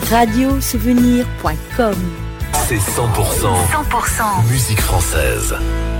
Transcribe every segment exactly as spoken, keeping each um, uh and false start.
radio souvenir point com. C'est cent pour cent, cent pour cent musique française.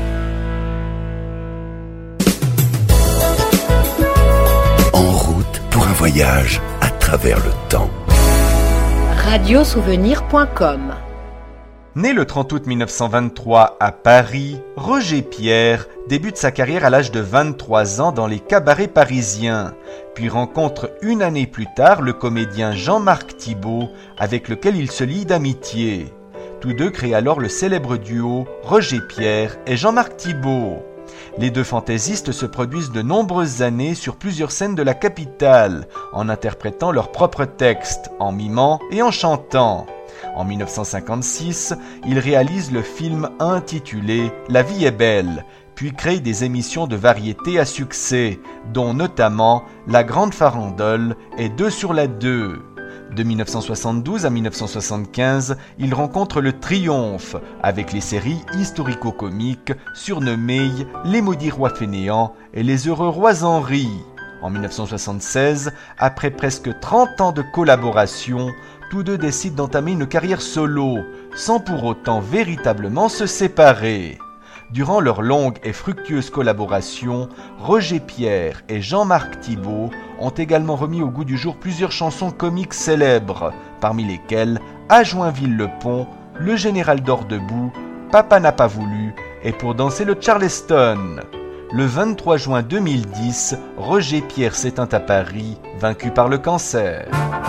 En route pour un voyage à travers le temps. radio souvenir point com. Né le trente août mille neuf cent vingt-trois à Paris, Roger Pierre débute sa carrière à l'âge de vingt-trois ans dans les cabarets parisiens, puis rencontre une année plus tard le comédien Jean-Marc Thibault, avec lequel il se lie d'amitié. Tous deux créent alors le célèbre duo Roger Pierre et Jean-Marc Thibault. Les deux fantaisistes se produisent de nombreuses années sur plusieurs scènes de la capitale, en interprétant leurs propres textes, en mimant et en chantant. En mille neuf cent cinquante-six, ils réalisent le film intitulé « La vie est belle », puis créent des émissions de variété à succès, dont notamment La Grande Farandole et Deux sur la Deux. De mille neuf cent soixante-douze à mille neuf cent soixante-quinze, ils rencontrent le triomphe avec les séries historico-comiques surnommées Les Maudits Rois Fainéants et Les Heureux Rois Henri. En mille neuf cent soixante-seize, après presque trente ans de collaboration, tous deux décident d'entamer une carrière solo, sans pour autant véritablement se séparer. Durant leur longue et fructueuse collaboration, Roger Pierre et Jean-Marc Thibault ont également remis au goût du jour plusieurs chansons comiques célèbres, parmi lesquelles À Joinville-le-Pont, Le Général dort debout, Papa n'a pas voulu et Pour danser le Charleston. Le vingt-trois juin deux mille dix, Roger Pierre s'éteint à Paris, vaincu par le cancer.